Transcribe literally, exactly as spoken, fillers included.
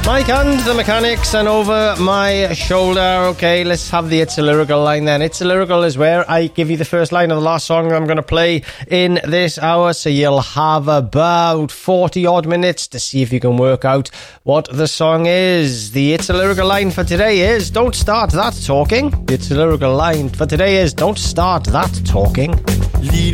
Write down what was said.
Mike and the Mechanics and Over My Shoulder. Okay, let's have the It's a Lyrical line then. It's a Lyrical is where I give you the first line of the last song I'm going to play in this hour, so you'll have about forty odd minutes to see if you can work out what the song is. The It's a Lyrical line for today is Don't Start That Talking. The It's a Lyrical line for today is Don't Start That Talking.